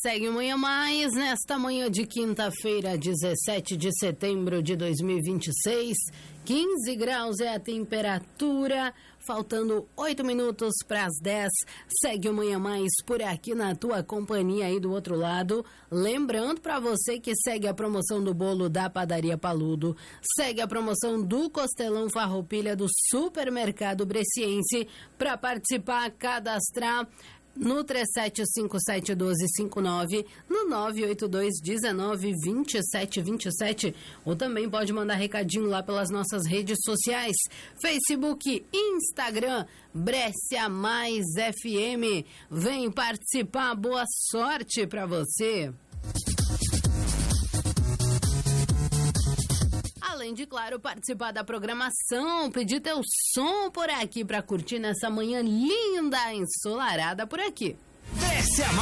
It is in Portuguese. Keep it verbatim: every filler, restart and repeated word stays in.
Segue Manhã Mais, nesta manhã de quinta-feira, dezessete de setembro de dois mil e vinte e seis, quinze graus é a temperatura, faltando oito minutos para as dez. Segue o Manhã Mais por aqui na tua companhia aí do outro lado. Lembrando para você que segue a promoção do bolo da Padaria Paludo, segue a promoção do Costelão Farroupilha do Supermercado Bresciense. Para participar, cadastrar no três sete cinco sete um dois cinco nove, no nove oito dois um nove dois sete dois sete, ou também pode mandar recadinho lá pelas nossas redes sociais, Facebook, Instagram, Brescia Mais F M. Vem participar, boa sorte pra você. Além de, claro, participar da programação, pedir teu som por aqui pra curtir nessa manhã linda, ensolarada por aqui. Brescia